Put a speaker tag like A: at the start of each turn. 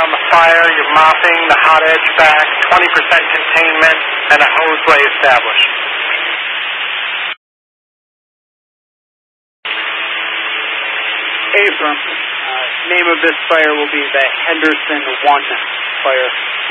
A: on the fire, you're mopping the hot edge back, 20% containment, and a hoseway established.
B: Abram, name of this fire will be the Henderson 1 fire.